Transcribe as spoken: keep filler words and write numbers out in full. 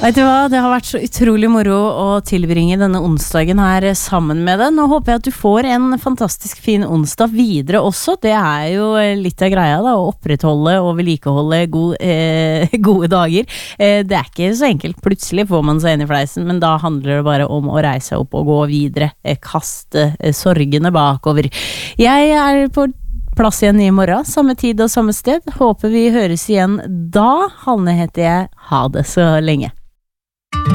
Vet du hva, det har vært så utrolig moro å tilbringe denne onsdagen her sammen med deg. Nå håper jeg at du får en fantastisk fin onsdag videre også. Det er jo litt av greia da, å opprettholde og vedlikeholde god, eh, gode dager. Eh, det er ikke så enkelt, plutselig får man seg inn i fleisen, men da handler det bare om å reise opp og gå videre, eh, kaste eh, sorgene bakover. Jeg er på plass igjen i morgen, samme tid og samme sted. Håper vi høres igjen da. Hanne heter jeg. Ha det så lenge.